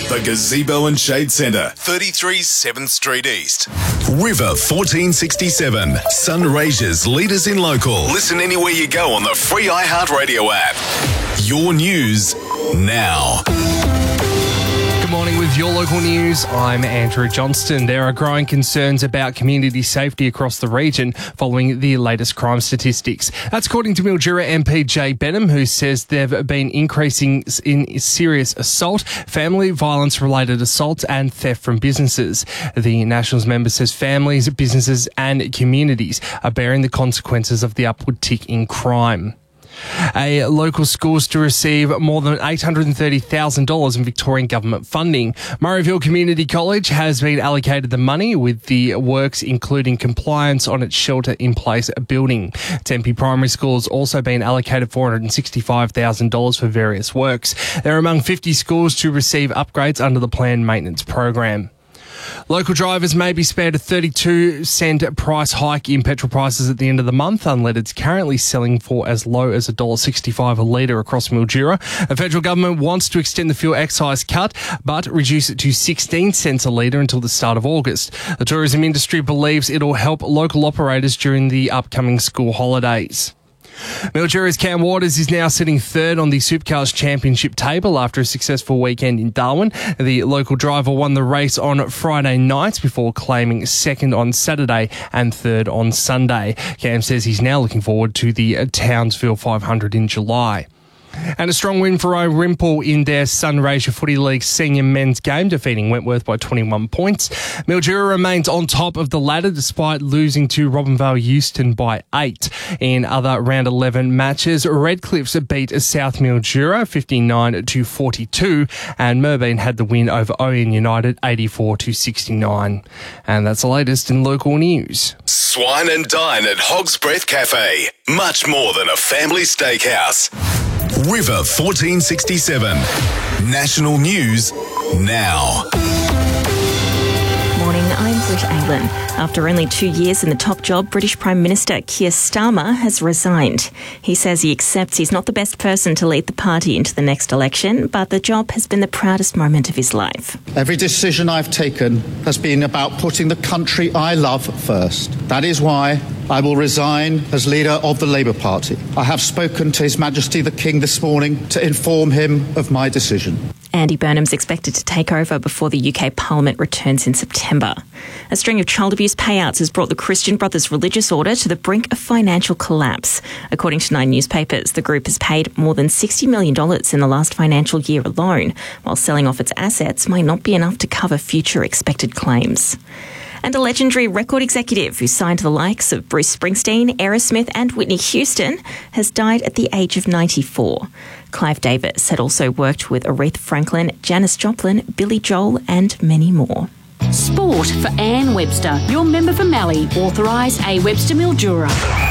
The Gazebo and Shade Centre, 33 7th Street East. River 1467, Sunraysia's leaders in local. Listen anywhere you go on the free iHeartRadio app. Your news now. Good morning with your local news. I'm Andrew Johnston. There are growing concerns about community safety across the region following the latest crime statistics. That's according to Mildura MP Jay Benham, who says there have been increasing in serious assault, family violence-related assaults and theft from businesses. The Nationals member says families, businesses and communities are bearing the consequences of the upward tick in crime. A local school is to receive more than $830,000 in Victorian government funding. Murrayville Community College has been allocated the money, with the works including compliance on its shelter-in-place building. Tempe Primary School has also been allocated $465,000 for various works. They're among 50 schools to receive upgrades under the planned maintenance program. Local drivers may be spared a 32-cent price hike in petrol prices at the end of the month. Unleaded's currently selling for as low as $1.65 a litre across Mildura. The federal government wants to extend the fuel excise cut, but reduce it to 16 cents a litre until the start of August. The tourism industry believes it'll help local operators during the upcoming school holidays. Mildura's Cam Waters is now sitting third on the Supercars Championship table after a successful weekend in Darwin. The local driver won the race on Friday night before claiming second on Saturday and third on Sunday. Cam says he's now looking forward to the Townsville 500 in July. And a strong win for Orimple in their Sunraysia Footy League senior men's game, defeating Wentworth by 21 points. Mildura remains on top of the ladder despite losing to Robinvale Euston by 8. In other round 11 matches, Redcliffs beat South Mildura 59-42, and Merbeen had the win over Oyen United 84-69. And that's the latest in local news. Swine and dine at Hog's Breath Cafe. Much more than a family steakhouse. River 1467. National News now. Morning, I'm Britt Aylan. After only 2 years in the top job, British Prime Minister Keir Starmer has resigned. He says he accepts he's not the best person to lead the party into the next election, but the job has been the proudest moment of his life. Every decision I've taken has been about putting the country I love first. That is why I will resign as leader of the Labour Party. I have spoken to His Majesty the King this morning to inform him of my decision. Andy Burnham's expected to take over before the UK Parliament returns in September. A string of child abuse payouts has brought the Christian Brothers Religious Order to the brink of financial collapse. According to 9 newspapers, the group has paid more than $60 million in the last financial year alone, while selling off its assets might not be enough to cover future expected claims. And a legendary record executive who signed the likes of Bruce Springsteen, Aerosmith and Whitney Houston has died at the age of 94. Clive Davis had also worked with Aretha Franklin, Janis Joplin, Billy Joel and many more. Sport for Anne Webster, your member for Mallee, authorised A. Webster Mildura.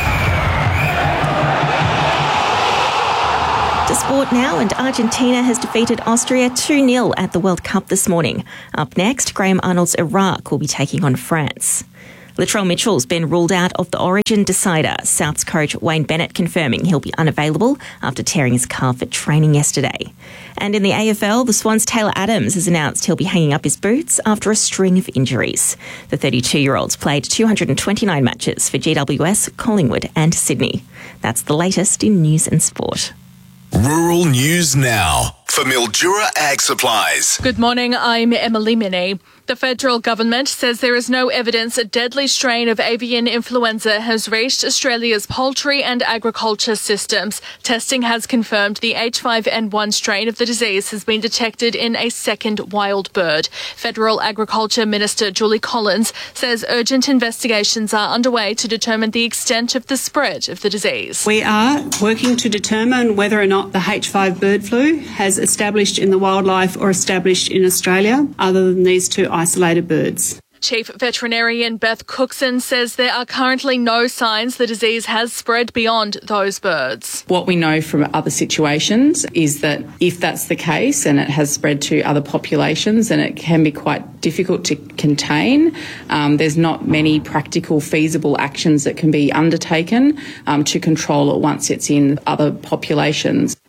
To sport now, and Argentina has defeated Austria 2-0 at the World Cup this morning. Up next, Graham Arnold's Iraq will be taking on France. Latrell Mitchell's been ruled out of the Origin decider. Souths coach Wayne Bennett confirming he'll be unavailable after tearing his calf at training yesterday. And in the AFL, the Swans' Taylor Adams has announced he'll be hanging up his boots after a string of injuries. The 32-year-old's played 229 matches for GWS, Collingwood and Sydney. That's the latest in news and sport. Rural News Now for Mildura Ag Supplies. Good morning, I'm Emily Minnie. The federal government says there is no evidence a deadly strain of avian influenza has reached Australia's poultry and agriculture systems. Testing has confirmed the H5N1 strain of the disease has been detected in a second wild bird. Federal Agriculture Minister Julie Collins says urgent investigations are underway to determine the extent of the spread of the disease. We are working to determine whether or not the H5 bird flu has established in the wildlife or established in Australia, other than these two isolated birds. Chief Veterinarian Beth Cookson says there are currently no signs the disease has spread beyond those birds. What we know from other situations is that if that's the case and it has spread to other populations, then it can be quite difficult to contain. There's not many practical, feasible actions that can be undertaken to control it once it's in other populations.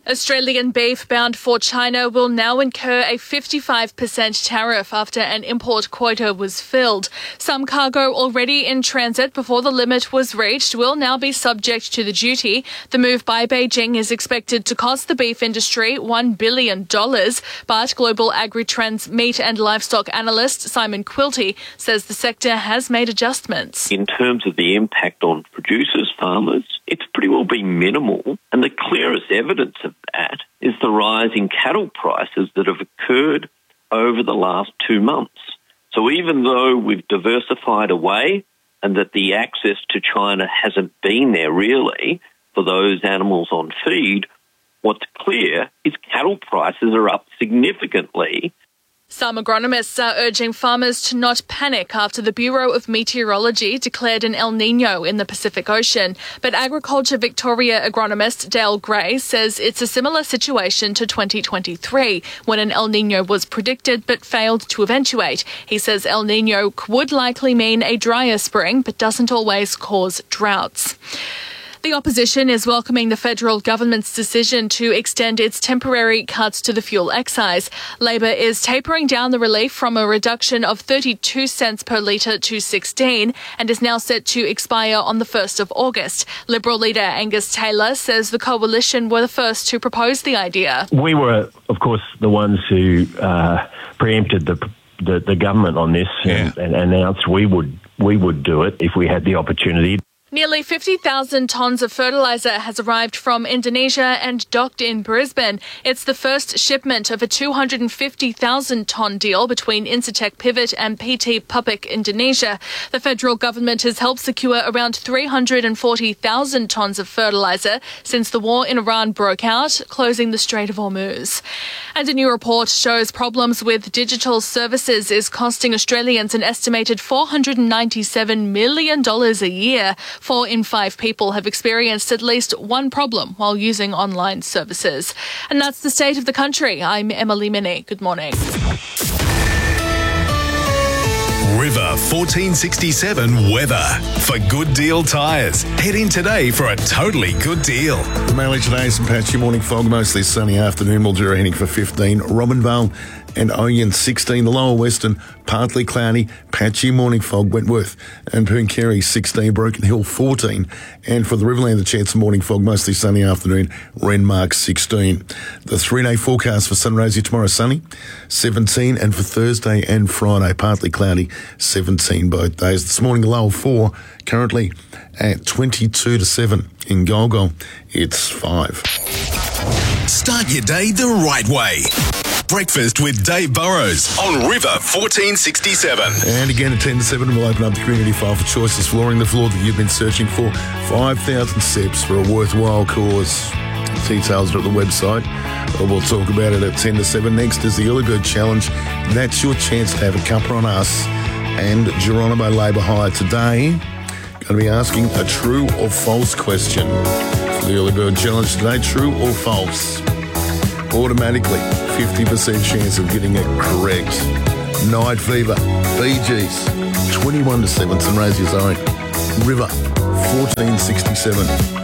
Australian beef bound for China will now incur a 55% tariff after an import quota was filled. Some cargo already in transit before the limit was reached will now be subject to the duty. The move by Beijing is expected to cost the beef industry $1 billion, but Global Agritrends meat and livestock analyst Simon Quilty says the sector has made adjustments. In terms of the impact on producers, farmers, it's pretty well been minimal, and the clearest evidence of that is the rise in cattle prices that have occurred over the last 2 months. So even though we've diversified away and that the access to China hasn't been there really for those animals on feed, what's clear is cattle prices are up significantly. Some agronomists are urging farmers to not panic after the Bureau of Meteorology declared an El Niño in the Pacific Ocean. But Agriculture Victoria agronomist Dale Gray says it's a similar situation to 2023, when an El Niño was predicted but failed to eventuate. He says El Niño would likely mean a drier spring, but doesn't always cause droughts. The opposition is welcoming the federal government's decision to extend its temporary cuts to the fuel excise. Labor is tapering down the relief from a reduction of 32 cents per litre to 16 and is now set to expire on the 1st of August. Liberal leader Angus Taylor says the coalition were the first to propose the idea. We were, of course, the ones who preempted the government on this and announced we would do it if we had the opportunity. Nearly 50,000 tonnes of fertiliser has arrived from Indonesia and docked in Brisbane. It's the first shipment of a 250,000-tonne deal between Incitec Pivot and PT Pupuk Indonesia. The federal government has helped secure around 340,000 tonnes of fertiliser since the war in Iran broke out, closing the Strait of Hormuz. And a new report shows problems with digital services is costing Australians an estimated $497 million a year. 4 in 5 people have experienced at least one problem while using online services. And that's the state of the country. I'm Emily Minnie. Good morning. River 1467 weather. For Good Deal Tyres, head in today for a totally good deal. The Mallee today, some patchy morning fog, mostly sunny afternoon. Mildura heading for 15. Robinvale and Oyen 16. The lower western, partly cloudy, patchy morning fog. Wentworth and Pooncarie 16. Broken Hill 14. And for the Riverland, the chance of morning fog, mostly sunny afternoon. Renmark 16. The 3-day forecast for Sunraysia tomorrow, sunny 17. And for Thursday and Friday, partly cloudy 17 both days. This morning, the low of 4, currently at 22 to 7. In Golgol, it's 5. Start your day the right way. Breakfast with Dave Burrows on River 1467. And again at 10 to 7, we'll open up the community file for choices, flooring the floor that you've been searching for. 5,000 steps for a worthwhile cause. Details are at the website. We'll talk about it at 10 to 7. Next is the Early Bird Challenge. That's your chance to have a cuppa on us and Geronimo Labour Hire today. Going to be asking a true or false question for the Early Bird Challenge today. True or false? Automatically, 50% chance of getting it correct. Night Fever, Bee Gees, 21 to 7, Sunraysia's own. River, 1467.